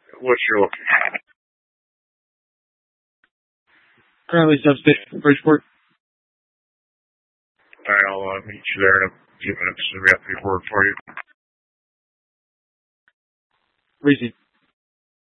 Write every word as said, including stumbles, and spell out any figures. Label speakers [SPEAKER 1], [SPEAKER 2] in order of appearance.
[SPEAKER 1] what you're looking at.
[SPEAKER 2] Currently substation Bridgeport.
[SPEAKER 1] All right, I'll uh, meet you there in a few minutes. We have paperwork for you.
[SPEAKER 2] Reese.